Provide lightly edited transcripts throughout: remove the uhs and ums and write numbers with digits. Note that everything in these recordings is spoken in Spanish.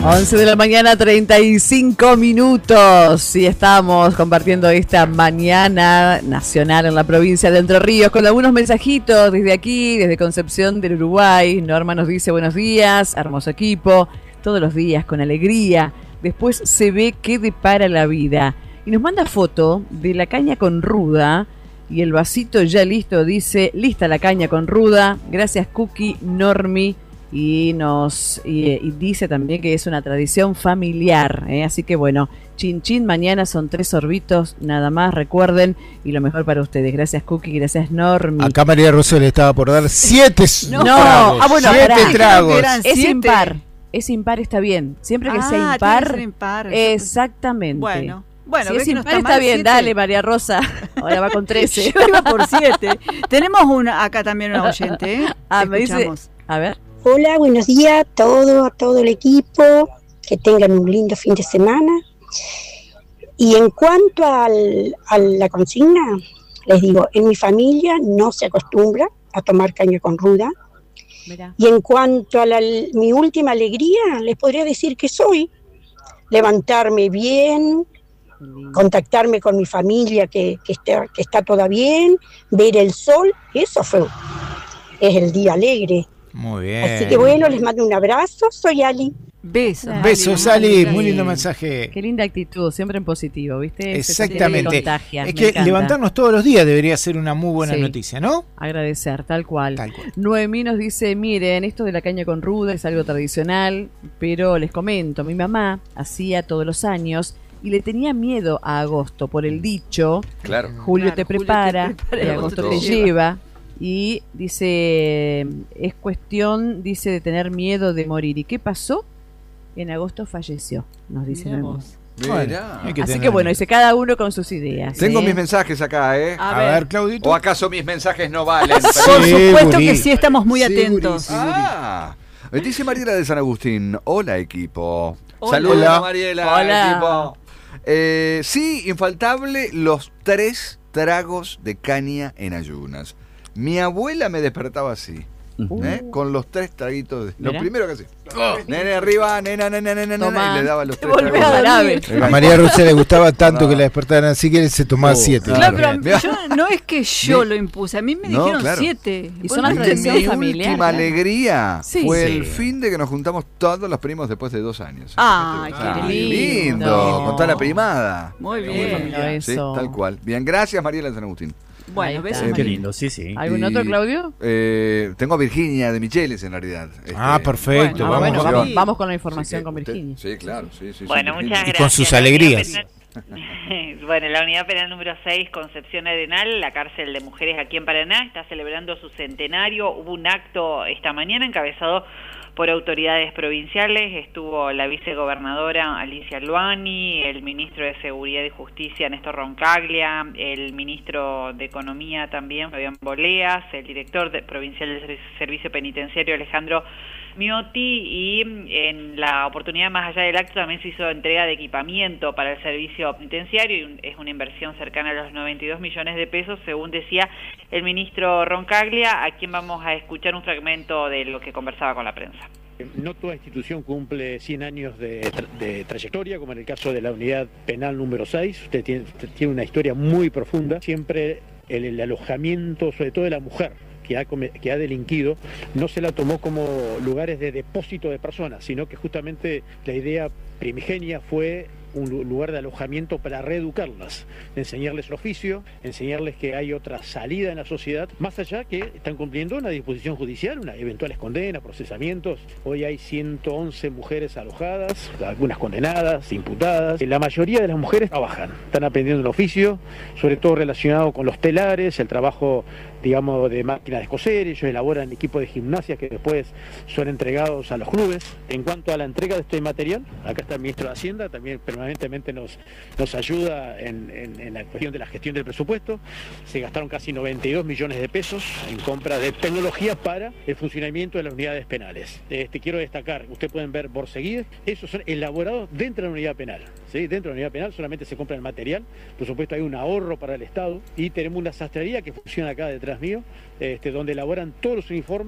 11 de la mañana, 35 minutos. Y estamos compartiendo esta mañana nacional en la provincia de Entre Ríos con algunos mensajitos desde aquí, desde Concepción del Uruguay. Norma nos dice buenos días, hermoso equipo, todos los días con alegría. Después se ve qué depara la vida. Y nos manda foto de la caña con ruda y el vasito ya listo. Dice, lista la caña con ruda. Gracias Cookie, Normi. Y dice también que es una tradición familiar, así que bueno, chin chin, mañana son 3 sorbitos nada más, recuerden, y lo mejor para ustedes. Gracias Cookie, gracias Normi. Acá María Rosa le estaba por dar 7 tragos. Bueno, 7 tragos. Es impar, está bien, siempre que sea impar, exactamente. Bueno, si es impar está bien, 7. Dale María Rosa, ahora va con 13. Yo iba por 7. Tenemos acá también una oyente, me dice, a ver. Hola, buenos días a todo el equipo, que tengan un lindo fin de semana. Y en cuanto a la consigna, les digo, en mi familia no se acostumbra a tomar caña con ruda. Mirá. Y en cuanto a mi última alegría, les podría decir que soy levantarme bien, contactarme con mi familia que está toda bien, ver el sol, es el día alegre. Muy bien. Así que bueno, les mando un abrazo, soy Ali. Besos, Ali, muy lindo mensaje. Qué linda actitud, siempre en positivo, ¿viste? Exactamente. Es que levantarnos todos los días debería ser una muy buena noticia, ¿no? Agradecer, tal cual. Noemí nos dice, miren, esto de la caña con ruda es algo tradicional, pero les comento, mi mamá hacía todos los años y le tenía miedo a agosto por el dicho, Julio te prepara, y agosto te lleva. Y dice, es cuestión, dice, de tener miedo de morir. ¿Y qué pasó? En agosto falleció, nos dice. Así que bueno, dice cada uno con sus ideas. Tengo mis mensajes acá, A ver, Claudito. ¿O acaso mis mensajes no valen? Por supuesto que sí, estamos muy atentos. Dice Mariela de San Agustín. Hola, equipo. Hola. Saludos, Mariela. Hola. Equipo. Sí, infaltable los 3 tragos de caña en ayunas. Mi abuela me despertaba así, con los 3 traguitos. Lo primero que hacía, nene arriba, nena, y le daba los 3 tragos. A María Rosa le gustaba tanto que la despertaran así que él se tomaba 7. Claro, pero no es que yo lo impuse, a mí me dijeron 7. Y son una tradición familiar. Mi última alegría fue el fin de que nos juntamos todos los primos después de 2 años. ¡Ay, qué lindo! Con toda la primada. Muy bien. Sí, tal cual. Bien, gracias Mariela de San Agustín. Bueno, besos. Qué lindo, sí. ¿Algún otro, Claudio? Tengo a Virginia de Micheles, en realidad. Perfecto. Vamos con la información con Virginia. Sí, claro. Bueno, muchas gracias. Y con sus alegrías. Bueno, la unidad penal número 6, Concepción Arenal, la cárcel de mujeres aquí en Paraná, está celebrando su centenario. Hubo un acto esta mañana encabezado por autoridades provinciales. Estuvo la vicegobernadora Alicia Luani, el ministro de Seguridad y Justicia Néstor Roncaglia, el ministro de Economía también Fabián Boleas, el director provincial del Servicio Penitenciario Alejandro Miotti, y en la oportunidad más allá del acto también se hizo entrega de equipamiento para el servicio penitenciario, y es una inversión cercana a los 92 millones de pesos, según decía el ministro Roncaglia, a quien vamos a escuchar un fragmento de lo que conversaba con la prensa. No toda institución cumple 100 años de trayectoria, como en el caso de la unidad penal número 6. Usted tiene una historia muy profunda. Siempre el alojamiento, sobre todo de la mujer que ha delinquido, no se la tomó como lugares de depósito de personas, sino que justamente la idea primigenia fue un lugar de alojamiento para reeducarlas, enseñarles el oficio, enseñarles que hay otra salida en la sociedad, más allá que están cumpliendo una disposición judicial, unas eventuales condenas, procesamientos. Hoy hay 111 mujeres alojadas, algunas condenadas, imputadas. La mayoría de las mujeres trabajan, están aprendiendo el oficio, sobre todo relacionado con los telares, el trabajo, digamos, de máquinas de coser. Ellos elaboran equipos de gimnasia que después son entregados a los clubes. En cuanto a la entrega de este material, acá está el ministro de Hacienda, también permanentemente nos ayuda en la cuestión de la gestión del presupuesto. Se gastaron casi 92 millones de pesos en compra de tecnología para el funcionamiento de las unidades penales. Quiero destacar, ustedes pueden ver borseguíes, esos son elaborados dentro de la unidad penal. ¿Sí? Dentro de la unidad penal solamente se compra el material, por supuesto hay un ahorro para el Estado, y tenemos una sastrería que funciona acá detrás mío, donde elaboran todos los uniformes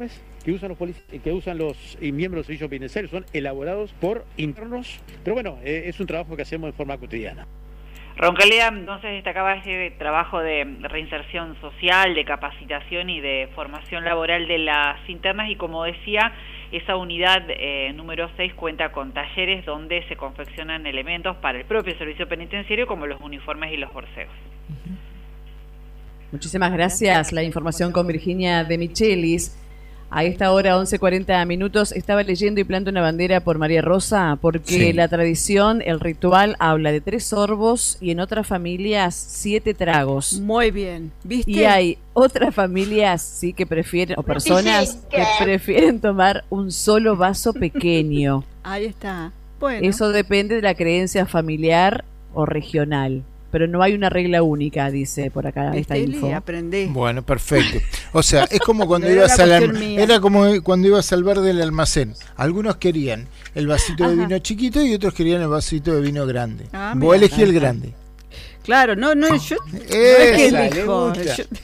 que usan los miembros del servicio penitenciario son elaborados por internos, pero bueno, es un trabajo que hacemos de forma cotidiana. Roncalía entonces destacaba ese trabajo de reinserción social, de capacitación y de formación laboral de las internas, y como decía, esa unidad número 6 cuenta con talleres donde se confeccionan elementos para el propio servicio penitenciario, como los uniformes y los borseos. Muchísimas gracias. La información con Virginia de Michelis. A esta hora, 11:40, estaba leyendo y planto una bandera por María Rosa, porque la tradición, el ritual, habla de 3 sorbos y en otras familias 7 tragos. Muy bien, ¿viste? Y hay otras familias, sí, que prefieren, o personas que prefieren tomar un solo vaso pequeño. Ahí está. Bueno. Eso depende de la creencia familiar o regional. Pero no hay una regla única, dice por acá esta info. Aprendí. Bueno, perfecto. O sea, es como cuando ibas era como cuando ibas al bar del almacén. Algunos querían el vasito de vino chiquito y otros querían el vasito de vino grande. Vos elegí el grande. Claro, no, yo no es que elijo.